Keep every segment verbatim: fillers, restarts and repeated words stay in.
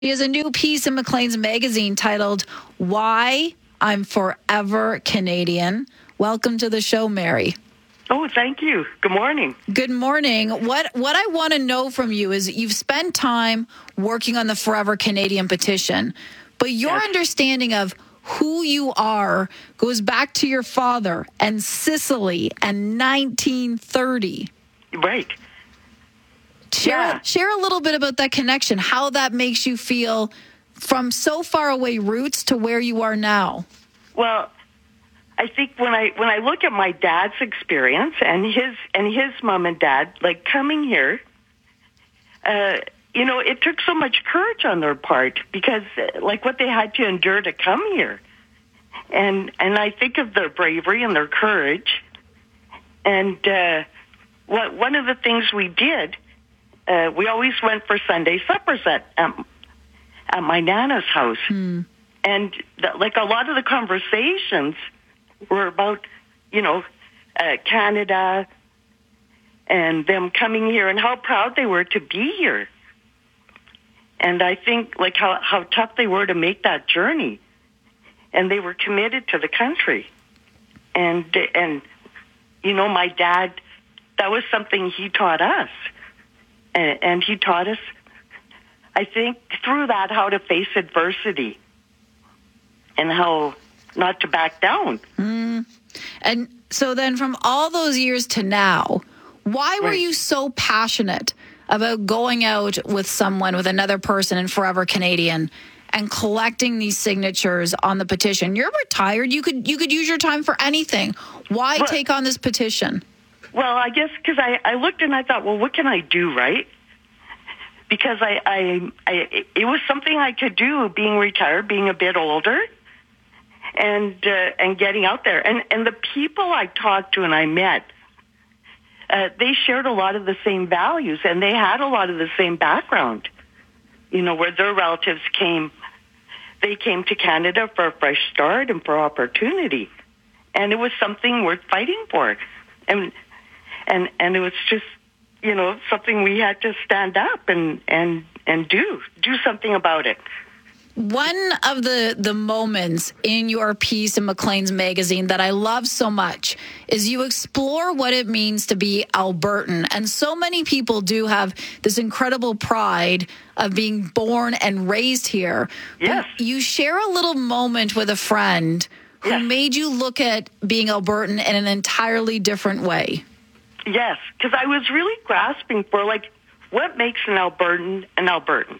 She has a new piece in Maclean's magazine titled Why I'm Forever Canadian. Welcome to the show, Mary. Oh, thank you. Good morning. Good morning. What what I want to know from you is you've spent time working on the Forever Canadian petition, but your Yes. understanding of who you are goes back to your father and Sicily and nineteen thirty. Right. Share, Yeah. share a little bit about that connection, how that makes you feel from so far away roots to where you are now. Well, I think when I when I look at my dad's experience and his and his mom and dad, like coming here, uh, you know, it took so much courage on their part because, uh, like, what they had to endure to come here, and and I think of their bravery and their courage, and uh, what one of the things we did, uh, we always went for Sunday suppers at um, at my Nana's house, Hmm. and the, like a lot of the conversations were about, you know, uh, Canada and them coming here and how proud they were to be here. And I think like how, how tough they were to make that journey. And they were committed to the country. And, and you know, my dad, that was something he taught us. And, and he taught us, I think, through that, how to face adversity and how not to back down. Mm. And so then from all those years to now, why were Right. you so passionate about going out with someone, with another person in Forever Canadian and collecting these signatures on the petition? You're retired. You could you could use your time for anything. Why Well- take on this petition? Well, I guess because I, I looked and I thought, well, what can I do, right? Because I, I, I, it was something I could do, being retired, being a bit older, and uh, and getting out there. And and the people I talked to and I met, uh, they shared a lot of the same values, and they had a lot of the same background. You know, where their relatives came, they came to Canada for a fresh start and for opportunity, and it was something worth fighting for. And and and it was just, you know, something we had to stand up and and and do do something about it. One of the, the moments in your piece in Maclean's magazine that I love so much is you explore what it means to be Albertan. And so many people do have this incredible pride of being born and raised here. Yes. But you share a little moment with a friend who Yes. made you look at being Albertan in an entirely different way. Yes, because I was really grasping for, like, what makes an Albertan an Albertan?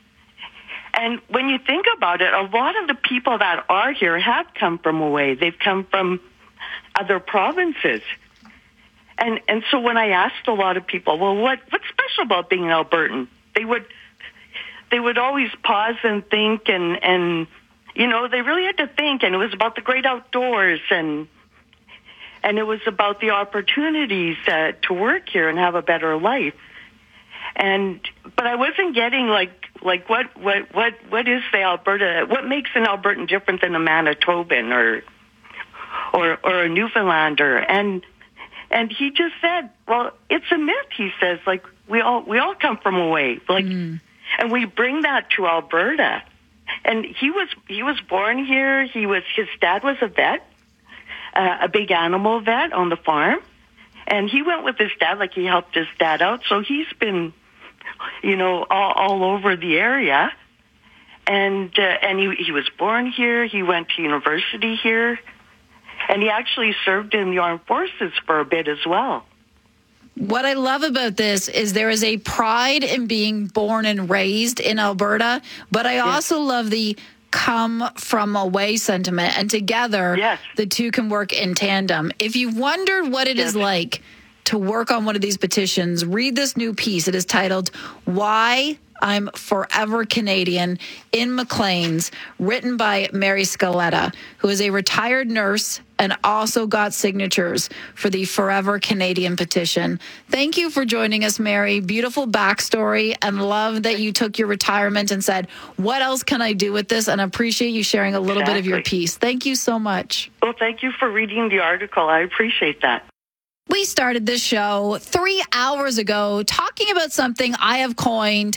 And when you think about it, a lot of the people that are here have come from away. They've come from other provinces. And and so when I asked a lot of people, well, what what's special about being an Albertan? They would they would always pause and think, and, and you know, they really had to think, and it was about the great outdoors, and and it was about the opportunities uh, to work here and have a better life. And but I wasn't getting like like what what what what is the Alberta? What makes an Albertan different than a Manitoban or or or a Newfoundlander? And and he just said, well, it's a myth. He says, like, we all we all come from away, like, Mm. and we bring that to Alberta. And he was he was born here. He was his dad was a vet, uh, a big animal vet on the farm. And he went with his dad, like he helped his dad out. So he's been, you know, all, all over the area. And uh, and he he was born here. He went to university here. And he actually served in the armed forces for a bit as well. What I love about this is there is a pride in being born and raised in Alberta, but I also love the come from away sentiment, and together Yes. the two can work in tandem. If you've wondered what it is Yes. like to work on one of these petitions, read this new piece. It is titled Why I'm Forever Canadian in Maclean's, written by Mary Scaletta, who is a retired nurse and also got signatures for the Forever Canadian petition. Thank you for joining us, Mary. Beautiful backstory, and love that you took your retirement and said, what else can I do with this? And appreciate you sharing a little bit of your Exactly. piece. Thank you so much. Well, thank you for reading the article. I appreciate that. We started this show three hours ago talking about something I have coined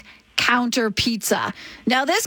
Counter Pizza. Now, this